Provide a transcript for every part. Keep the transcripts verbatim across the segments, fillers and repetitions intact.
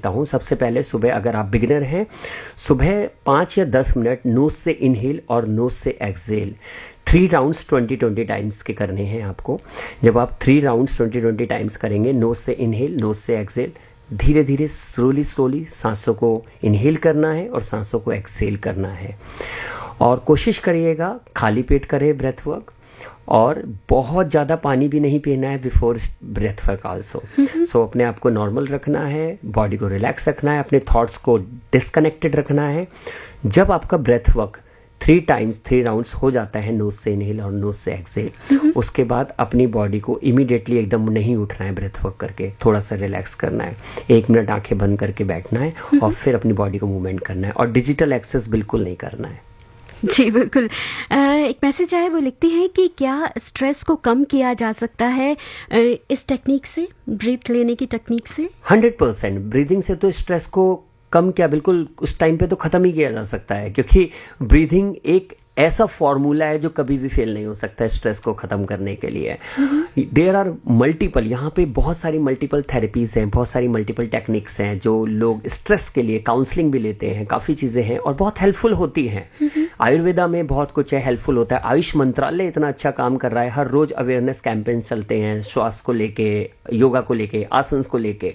देता हूँ। सबसे पहले सुबह अगर आप बिगिनर हैं, सुबह पाँच या दस मिनट नोज से इनहेल और नोज से exhale three rounds twenty twenty times के करने हैं आपको। जब आप three rounds twenty twenty times करेंगे, नोज से इनहेल नोज से एक्सहेल, धीरे धीरे स्लोली स्लोली सांसों को इनहेल करना है और सांसों को एक्सहेल करना है। और कोशिश करिएगा खाली पेट करें ब्रेथ वर्क, और बहुत ज़्यादा पानी भी नहीं पीना है बिफोर ब्रेथ वर्क आल्सो। सो अपने आप को नॉर्मल रखना है, बॉडी को रिलैक्स रखना है, अपने थॉट्स को डिस्कनेक्टेड रखना है। जब आपका breath work three times three rounds हो जाता है, नोज से इनहेल और नोज से एक्सहेल, उसके बाद अपनी बॉडी को इमीडिएटली एकदम नहीं उठना है, ब्रेथ वर्क करके थोड़ा सा रिलैक्स करना है, एक मिनट आंखें बंद करके बैठना है और फिर अपनी बॉडी को मूवमेंट करना है, और डिजिटल एक्सेस बिल्कुल नहीं करना है। जी बिल्कुल। आ, एक मैसेज आया, वो लिखते हैं कि क्या स्ट्रेस को कम किया जा सकता है आ, इस टेक्निक से, ब्रीथ लेने की टेक्निक से? हंड्रेड परसेंट ब्रीदिंग से तो स्ट्रेस को कम क्या, बिल्कुल उस टाइम पे तो ख़त्म ही किया जा सकता है, क्योंकि ब्रीदिंग एक ऐसा फॉर्मूला है जो कभी भी फेल नहीं हो सकता स्ट्रेस को ख़त्म करने के लिए। देयर आर मल्टीपल, यहाँ पे बहुत सारी मल्टीपल थेरेपीज़ हैं, बहुत सारी मल्टीपल टेक्निक्स हैं जो लोग स्ट्रेस के लिए काउंसलिंग भी लेते हैं, काफ़ी चीज़ें हैं और बहुत हेल्पफुल होती हैं। आयुर्वेदा में बहुत कुछ है, हेल्पफुल होता है। आयुष मंत्रालय इतना अच्छा काम कर रहा है, हर रोज़ अवेयरनेस कैंपेन चलते हैं, श्वास को लेके, योगा को लेके, आसन को लेके।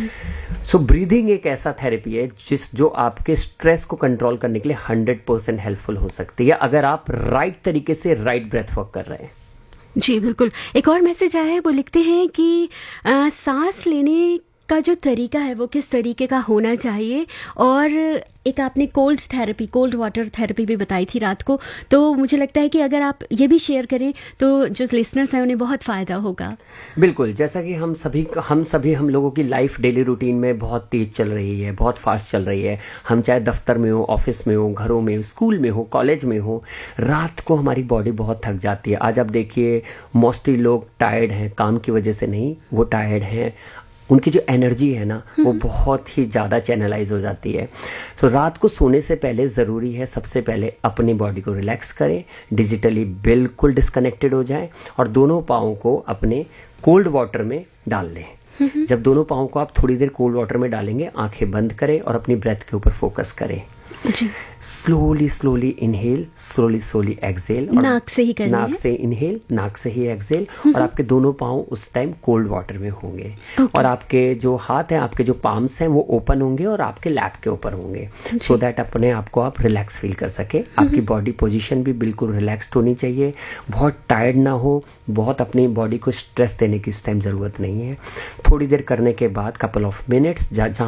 सो ब्रीदिंग एक ऐसा थेरेपी है जिस जो आपके स्ट्रेस को कंट्रोल करने के लिए हंड्रेड परसेंट हेल्पफुल हो सकती है, अगर आप राइट तरीके से राइट ब्रेथ वर्क कर रहे हैं। जी बिल्कुल। एक और मैसेज आया है, वो लिखते हैं कि आ, सांस लेने का जो तरीका है वो किस तरीके का होना चाहिए, और एक आपने cold therapy, cold water therapy भी बताई थी रात को, तो मुझे लगता है कि अगर आप ये भी शेयर करें तो जो लिसनर्स हैं उन्हें बहुत फ़ायदा होगा। बिल्कुल, जैसा कि हम सभी हम सभी हम लोगों की लाइफ डेली रूटीन में बहुत तेज़ चल रही है, बहुत फास्ट चल रही है। हम चाहे दफ्तर में हो, ऑफिस में हो, घरों में हो, स्कूल में हो, कॉलेज में हो, रात को हमारी बॉडी बहुत थक जाती है। आज आप देखिए मोस्टली लोग टायर्ड हैं, काम की वजह से नहीं, वो टायर्ड हैं, उनकी जो एनर्जी है ना वो बहुत ही ज़्यादा चैनलाइज हो जाती है। तो रात को सोने से पहले ज़रूरी है सबसे पहले अपनी बॉडी को रिलैक्स करें, डिजिटली बिल्कुल डिस्कनेक्टेड हो जाएं और दोनों पाँवों को अपने कोल्ड वाटर में डाल दें। जब दोनों पाँवों को आप थोड़ी देर कोल्ड वाटर में डालेंगे, आंखें बंद करें और अपनी ब्रेथ के ऊपर फोकस करें। जी। Slowly slowly inhale, slowly slowly exhale, और नाक से ही करना नाक है। से इनहेल, नाक से ही एक्सहेल, और आपके दोनों पाँव उस टाइम कोल्ड वाटर में होंगे। okay. और आपके जो हाथ हैं, आपके जो पाम्स हैं वो ओपन होंगे और आपके लैप के ऊपर होंगे, सो दैट अपने आप को आप रिलैक्स फील कर सके। आपकी बॉडी पोजीशन भी बिल्कुल रिलैक्स्ड होनी चाहिए, बहुत टायर्ड ना हो, बहुत अपनी बॉडी को स्ट्रेस देने की इस टाइम ज़रूरत नहीं है। थोड़ी देर करने के बाद कपल ऑफ मिनट्स जहाँ